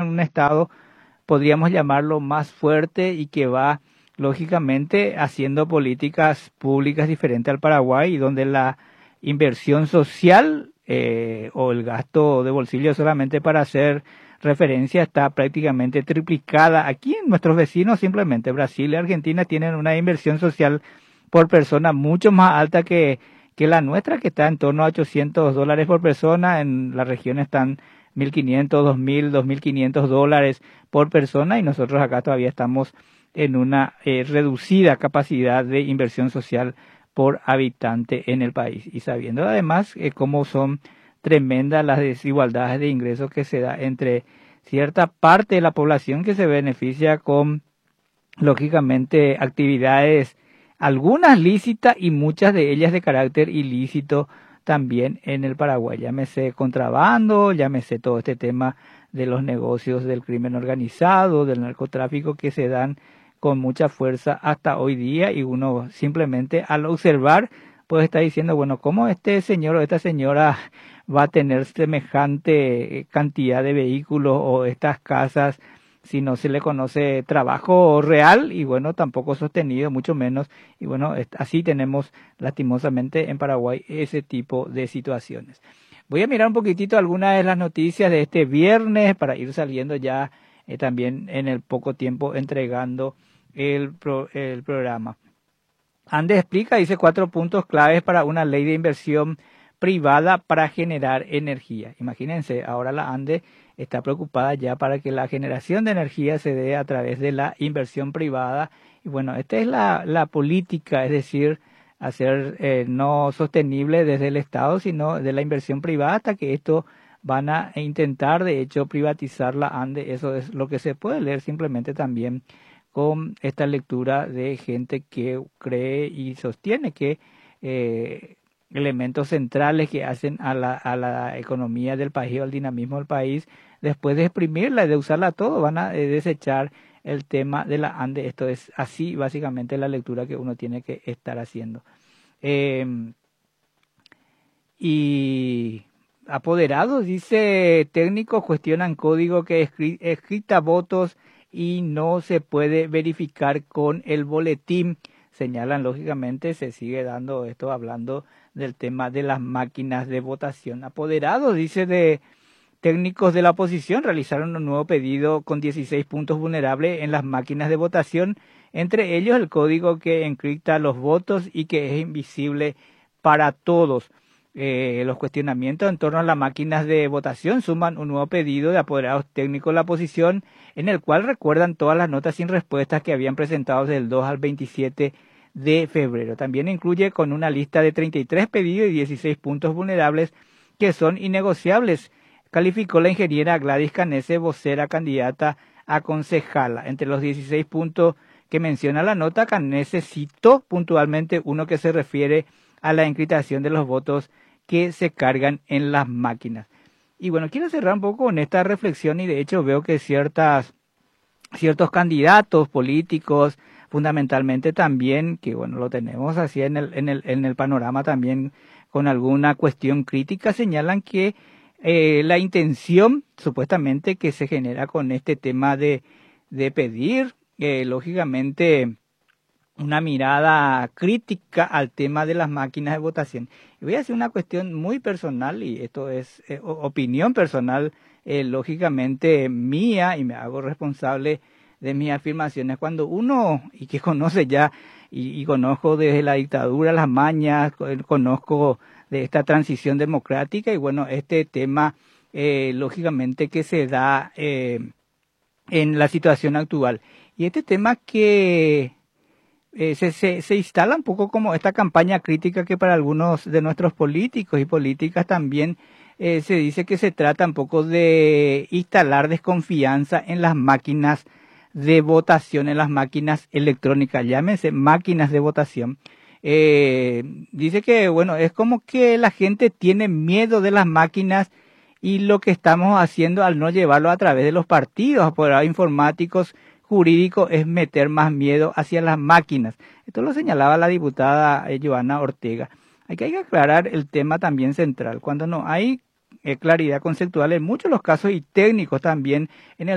un estado, podríamos llamarlo más fuerte y que va lógicamente haciendo políticas públicas diferentes al Paraguay y donde la inversión social o el gasto de bolsillo solamente para hacer referencia está prácticamente triplicada. Aquí en nuestros vecinos simplemente Brasil y Argentina tienen una inversión social por persona mucho más alta que la nuestra, que está en torno a $800 por persona. En la región están 1.500, 2.000, $2.500 por persona y nosotros acá todavía estamos en una reducida capacidad de inversión social por habitante en el país. Y sabiendo además cómo son tremendas las desigualdades de ingresos que se da entre cierta parte de la población que se beneficia con, lógicamente, actividades, algunas lícitas y muchas de ellas de carácter ilícito también en el Paraguay. Llámese contrabando, llámese todo este tema de los negocios del crimen organizado, del narcotráfico que se dan con mucha fuerza hasta hoy día, y uno simplemente al observar puede estar diciendo, bueno, ¿cómo este señor o esta señora va a tener semejante cantidad de vehículos o estas casas si no se le conoce trabajo real y bueno, tampoco sostenido, mucho menos? Y bueno, así tenemos lastimosamente en Paraguay ese tipo de situaciones. Voy a mirar un poquitito algunas de las noticias de este viernes para ir saliendo ya también en el poco tiempo entregando el programa. Andes explica, dice 4 puntos claves para una ley de inversión privada para generar energía. Imagínense, ahora la ANDE está preocupada ya para que la generación de energía se dé a través de la inversión privada. Y bueno, esta es la política, es decir, hacer no sostenible desde el Estado, sino de la inversión privada, hasta que esto van a intentar, de hecho, privatizar la ANDE. Eso es lo que se puede leer simplemente también con esta lectura de gente que cree y sostiene que elementos centrales que hacen a la economía del país o al dinamismo del país, después de exprimirla y de usarla todo, van a desechar el tema de la ANDE. Esto es así básicamente la lectura que uno tiene que estar haciendo. Y apoderados, dice, técnicos cuestionan código que escrita votos y no se puede verificar con el boletín. Señalan, lógicamente, se sigue dando esto hablando del tema de las máquinas de votación. Apoderados, dice, de técnicos de la oposición realizaron un nuevo pedido con 16 puntos vulnerables en las máquinas de votación, entre ellos el código que encripta los votos y que es invisible para todos. Los cuestionamientos en torno a las máquinas de votación suman un nuevo pedido de apoderados técnicos de la oposición, en el cual recuerdan todas las notas sin respuestas que habían presentado del 2 al 27 de febrero. También incluye con una lista de 33 pedidos y 16 puntos vulnerables que son innegociables, calificó la ingeniera Gladys Canese, vocera candidata a concejala. Entre los 16 puntos que menciona la nota, Canese citó puntualmente uno que se refiere a la encriptación de los votos que se cargan en las máquinas. Y bueno, quiero cerrar un poco con esta reflexión, y de hecho veo que ciertos candidatos políticos, fundamentalmente también, que bueno, lo tenemos así en el panorama también con alguna cuestión crítica, señalan que la intención supuestamente que se genera con este tema de pedir, lógicamente, una mirada crítica al tema de las máquinas de votación. Y voy a hacer una cuestión muy personal, y esto es opinión personal, lógicamente mía, y me hago responsable de mis afirmaciones. Cuando uno, y que conoce ya, y conozco desde la dictadura las mañas, conozco de esta transición democrática, y bueno, este tema, lógicamente que se da en la situación actual. Y este tema que se instala un poco como esta campaña crítica que para algunos de nuestros políticos y políticas también se dice que se trata un poco de instalar desconfianza en las máquinas de votación, en las máquinas electrónicas, llámense máquinas de votación. Dice que, bueno, es como que la gente tiene miedo de las máquinas, y lo que estamos haciendo al no llevarlo a través de los partidos, apoderados informáticos, jurídico, es meter más miedo hacia las máquinas. Esto lo señalaba la diputada Joana Ortega. Hay que aclarar el tema también central. Cuando no hay claridad conceptual en muchos de los casos y técnicos también en el